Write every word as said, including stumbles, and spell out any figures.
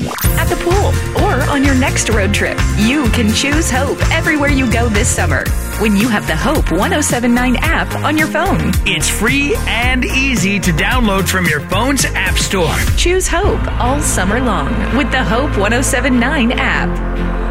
at the pool, or on your next road trip. You can choose Hope everywhere you go this summer when you have the Hope ten seventy-nine app on your phone. It's free and easy to download from your phone's app store. Choose Hope all summer long with the Hope ten seventy-nine app.